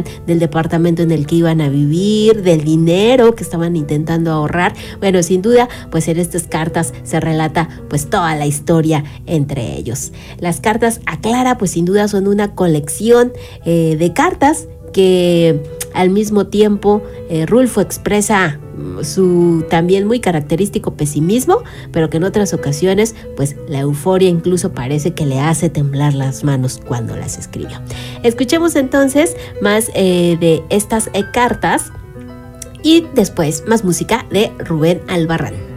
hablaban del departamento en el que iban a vivir, del dinero que estaban intentando ahorrar. Bueno, sin duda, pues en estas cartas se relata pues toda la historia entre ellos. Las cartas a Clara pues sin duda son una colección de cartas que al mismo tiempo Rulfo expresa su también muy característico pesimismo, pero que en otras ocasiones pues la euforia incluso parece que le hace temblar las manos cuando las escribió. Escuchemos entonces más de estas cartas y después más música de Rubén Albarrán.